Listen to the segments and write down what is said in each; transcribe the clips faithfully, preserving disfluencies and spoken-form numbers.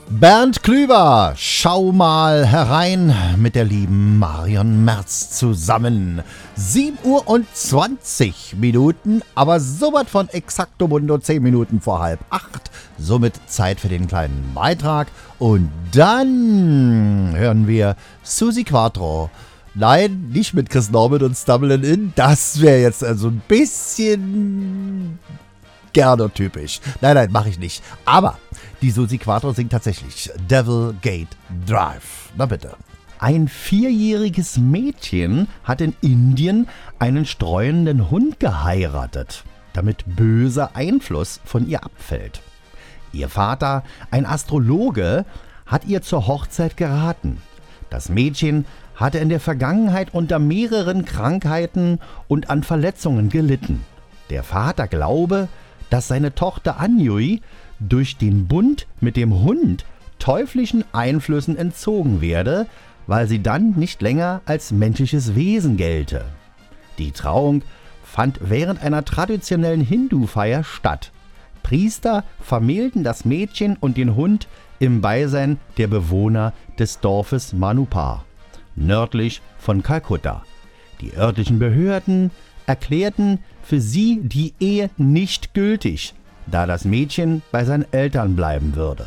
Bernd Klüver, schau mal herein mit der lieben Marion Merz zusammen. sieben Uhr und zwanzig Minuten, aber sowas von exaktomundo zehn Minuten vor halb acht. Somit Zeit für den kleinen Beitrag. Und dann hören wir Susi Quattro. Nein, nicht mit Chris Norbert und Stumbling In. Das wäre jetzt also ein bisschen gerne typisch. Nein, nein, mache ich nicht. Aber die Susi Quattro singt tatsächlich Devil Gate Drive. Na bitte. Ein vierjähriges Mädchen hat in Indien einen streuenden Hund geheiratet, damit böser Einfluss von ihr abfällt. Ihr Vater, ein Astrologe, hat ihr zur Hochzeit geraten. Das Mädchen hatte in der Vergangenheit unter mehreren Krankheiten und an Verletzungen gelitten. Der Vater glaube, dass seine Tochter Anjui durch den Bund mit dem Hund teuflischen Einflüssen entzogen werde, weil sie dann nicht länger als menschliches Wesen gelte. Die Trauung fand während einer traditionellen Hindu-Feier statt. Priester vermählten das Mädchen und den Hund im Beisein der Bewohner des Dorfes Manupar, nördlich von Kalkutta. Die örtlichen Behörden erklärten für sie die Ehe nicht gültig, da das Mädchen bei seinen Eltern bleiben würde.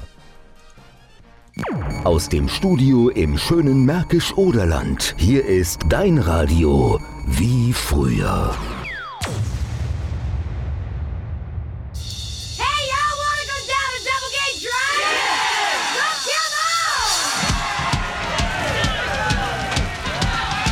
Aus dem Studio im schönen Märkisch-Oderland. Hier ist dein Radio wie früher.